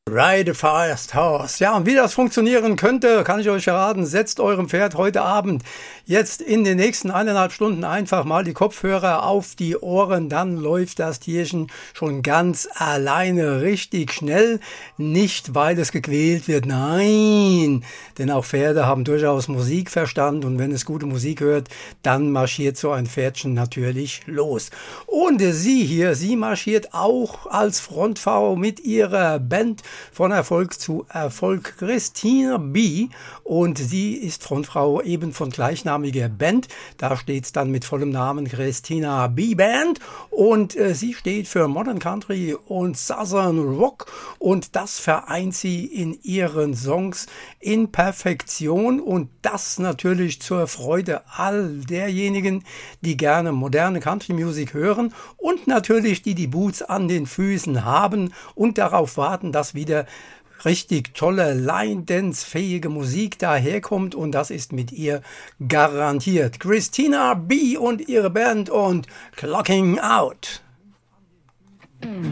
Ride a Fast Horse. Ja, und wie das funktionieren könnte, kann ich euch verraten. Setzt eurem Pferd heute Abend jetzt in den nächsten 1,5 Stunden einfach mal die Kopfhörer auf die Ohren. Dann läuft das Tierchen schon ganz alleine richtig schnell. Nicht, weil es gequält wird, nein. Denn auch Pferde haben durchaus Musikverstand. Und wenn es gute Musik hört, dann marschiert so ein Pferdchen natürlich los. Und sie marschiert auch als Frontfrau mit ihrer Band von Erfolg zu Erfolg, Christina B. Und sie ist Frontfrau eben von gleichnamiger Band. Da steht es dann mit vollem Namen Christina B. Band. Und sie steht für Modern Country und Southern Rock. Und das vereint sie in ihren Songs in Perfektion. Und das natürlich zur Freude all derjenigen, die gerne moderne Country Music hören. Und natürlich die Boots an den Füßen haben und darauf warten, dass wieder richtig tolle Line-Dance-fähige Musik daherkommt, und das ist mit ihr garantiert. Christina B. und ihre Band und Clocking Out.